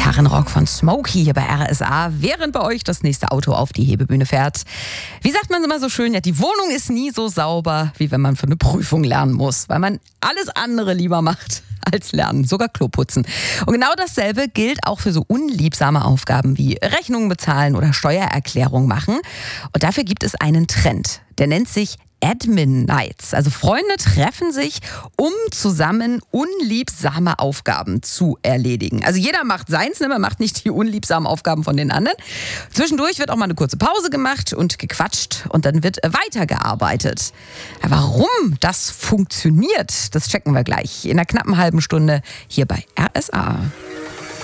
Gitarrenrock von Smokey hier bei RSA, während bei euch das nächste Auto auf die Hebebühne fährt. Wie sagt man immer so schön, ja, die Wohnung ist nie so sauber, wie wenn man für eine Prüfung lernen muss, weil man alles andere lieber macht als lernen, sogar Klo putzen. Und genau dasselbe gilt auch für so unliebsame Aufgaben wie Rechnungen bezahlen oder Steuererklärung machen. Und dafür gibt es einen Trend, der nennt sich Admin Nights. Also Freunde treffen sich, um zusammen unliebsame Aufgaben zu erledigen. Also jeder macht seins, man macht nicht die unliebsamen Aufgaben von den anderen. Zwischendurch wird auch mal eine kurze Pause gemacht und gequatscht und dann wird weitergearbeitet. Ja, warum das funktioniert, das checken wir gleich in einer knappen halben Stunde hier bei RSA.